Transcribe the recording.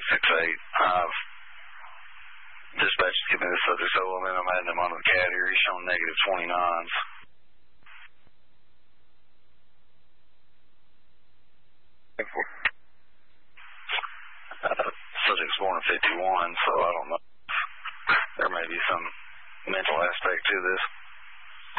Dispatch, give me the subject Sullivan. I'm adding him onto the CAD here. He's showing negative 29s. Subject's born in 51, so I don't know. There may be some mental aspect to this.